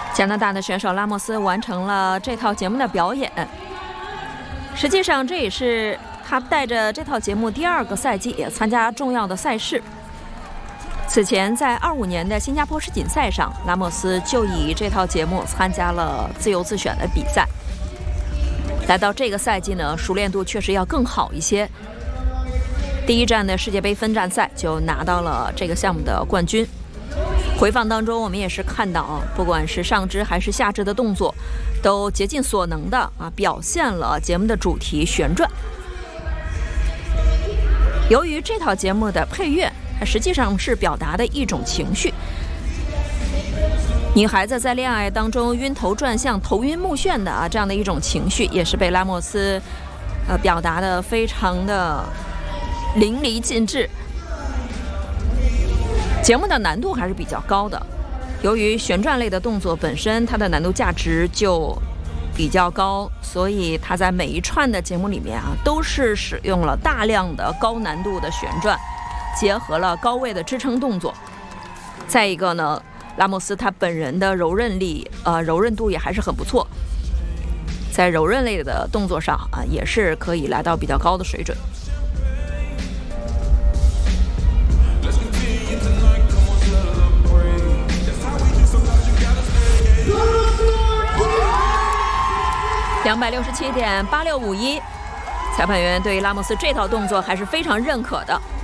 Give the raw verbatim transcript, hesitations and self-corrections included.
加拿大的选手拉莫斯完成了这套节目的表演，实际上这也是他带着这套节目第二个赛季也参加重要的赛事。此前在二五年的新加坡世锦赛上，拉莫斯就以这套节目参加了自由自选的比赛。来到这个赛季呢，熟练度确实要更好一些。第一站的世界杯分站赛就拿到了这个项目的冠军。回放当中我们也是看到啊，不管是上肢还是下肢的动作都竭尽所能的啊表现了节目的主题旋转。由于这套节目的配乐它实际上是表达的一种情绪，女孩子在恋爱当中晕头转向头晕目眩的啊这样的一种情绪也是被拉莫斯呃表达的非常的淋漓尽致。节目的难度还是比较高的，由于旋转类的动作本身它的难度价值就比较高，所以它在每一串的节目里面啊都是使用了大量的高难度的旋转，结合了高位的支撑动作。再一个呢，拉莫斯他本人的柔韧力呃柔韧度也还是很不错，在柔韧类的动作上啊也是可以来到比较高的水准。两百六十七点八六五一，裁判员对于拉莫斯这套动作还是非常认可的。